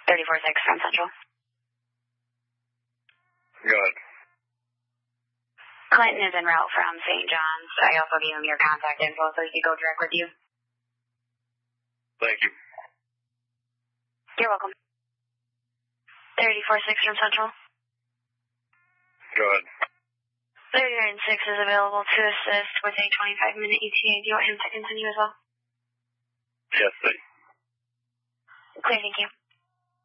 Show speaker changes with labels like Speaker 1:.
Speaker 1: 34-6 from Central.
Speaker 2: Go ahead.
Speaker 1: Clinton is en route from St. John's. I also gave him your contact info so he could go direct with you.
Speaker 2: Thank you.
Speaker 1: You're welcome. 34-6 from Central.
Speaker 2: Go ahead.
Speaker 1: 39-6 is available to assist with a 25-minute ETA. Do you want him to continue as well?
Speaker 2: Yes, please.
Speaker 1: Clear, thank you.